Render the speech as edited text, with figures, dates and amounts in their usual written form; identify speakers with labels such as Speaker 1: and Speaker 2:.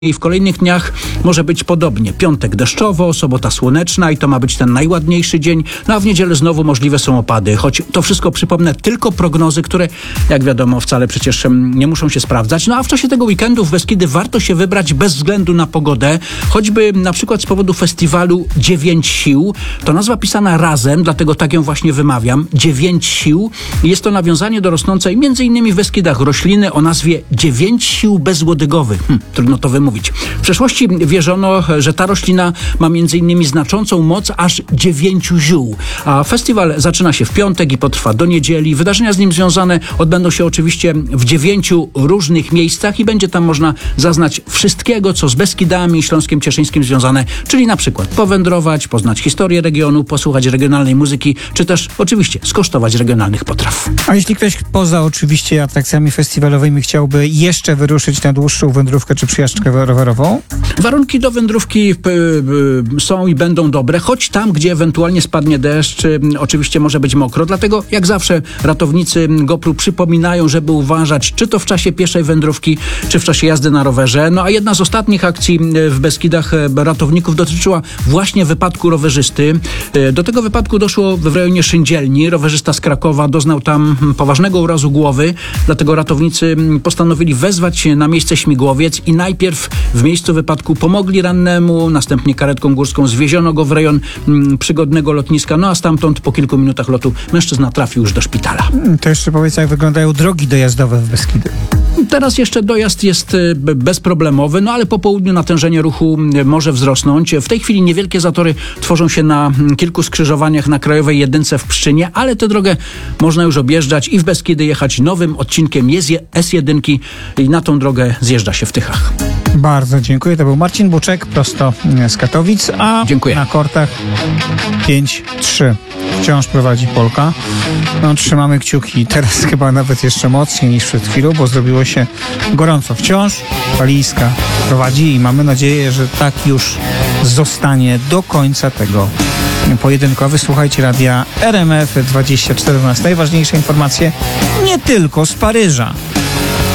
Speaker 1: I w kolejnych dniach może być podobnie. Piątek deszczowo, sobota słoneczna i to ma być ten najładniejszy dzień. No a w niedzielę znowu możliwe są opady. Choć to wszystko, przypomnę, tylko prognozy, które, jak wiadomo, wcale przecież nie muszą się sprawdzać. No a w czasie tego weekendu w Beskidy warto się wybrać bez względu na pogodę. Choćby na przykład z powodu festiwalu 9 sił. To nazwa pisana razem, dlatego tak ją właśnie wymawiam. 9 sił. Jest to nawiązanie do rosnącej m.in. w Beskidach rośliny o nazwie 9 sił bezłodygowych. Trudno to wymówić. W przeszłości wierzono, że ta roślina ma m.in. znaczącą moc aż 9 ziół. A festiwal zaczyna się w piątek i potrwa do niedzieli. Wydarzenia z nim związane odbędą się oczywiście w 9 różnych miejscach i będzie tam można zaznać wszystkiego, co z Beskidami i Śląskiem Cieszyńskim związane, czyli na przykład powędrować, poznać historię regionu, posłuchać regionalnej muzyki, czy też oczywiście skosztować regionalnych potraw.
Speaker 2: A jeśli ktoś poza oczywiście atrakcjami festiwalowymi chciałby jeszcze wyruszyć na dłuższą wędrówkę czy przyjażdżkę rowerową?
Speaker 1: Warunki do wędrówki są i będą dobre, choć tam, gdzie ewentualnie spadnie deszcz, oczywiście może być mokro. Dlatego, jak zawsze, ratownicy GoPro przypominają, żeby uważać, czy to w czasie pieszej wędrówki, czy w czasie jazdy na rowerze. No a jedna z ostatnich akcji w Beskidach ratowników dotyczyła właśnie wypadku rowerzysty. Do tego wypadku doszło w rejonie Szyndzielni. Rowerzysta z Krakowa doznał tam poważnego urazu głowy, dlatego ratownicy postanowili wezwać na miejsce śmigłowiec i najpierw w miejscu wypadku pomogli rannemu, następnie karetką górską zwieziono go w rejon przygodnego lotniska, no a stamtąd po kilku minutach lotu mężczyzna trafił już do szpitala.
Speaker 2: To jeszcze powiedz, jak wyglądają drogi dojazdowe w Beskidy.
Speaker 1: Teraz jeszcze dojazd jest bezproblemowy, no ale po południu natężenie ruchu może wzrosnąć. W tej chwili niewielkie zatory tworzą się na kilku skrzyżowaniach na Krajowej Jedynce w Pszczynie, ale tę drogę można już objeżdżać i w Beskidy jechać nowym odcinkiem S1 i na tą drogę zjeżdża się w Tychach.
Speaker 2: Bardzo dziękuję. To był Marcin Buczek prosto z Katowic, a
Speaker 1: dziękuję.
Speaker 2: Na kortach 5-3 wciąż prowadzi Polka. No, trzymamy kciuki teraz chyba nawet jeszcze mocniej niż przed chwilą, bo zrobiło się gorąco. Wciąż Walijska prowadzi i mamy nadzieję, że tak już zostanie do końca tego pojedynku. Wysłuchajcie radia RMF 24 na najważniejsze informacje nie tylko z Paryża.